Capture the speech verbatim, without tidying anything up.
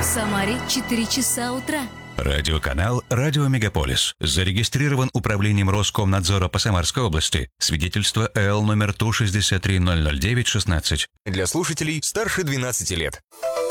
Самаре четыре часа утра. Радиоканал «Радио Мегаполис». Зарегистрирован управлением Роскомнадзора по Самарской области. Свидетельство эл номер Ту шестьдесят три ноль ноль девять шестнадцать. Для слушателей старше двенадцати лет.